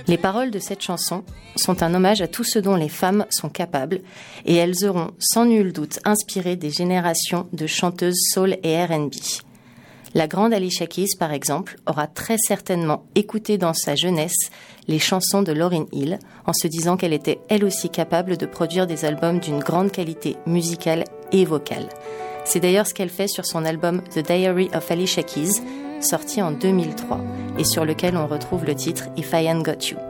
Les paroles de cette chanson sont un hommage à tout ce dont les femmes sont capables et elles auront sans nul doute inspiré des générations de chanteuses soul et R&B. La grande Alicia Keys, par exemple, aura très certainement écouté dans sa jeunesse les chansons de Lauryn Hill en se disant qu'elle était elle aussi capable de produire des albums d'une grande qualité musicale et vocale. C'est d'ailleurs ce qu'elle fait sur son album The Diary of Alicia Keys, sorti en 2003, et sur lequel on retrouve le titre If I Ain't Got You.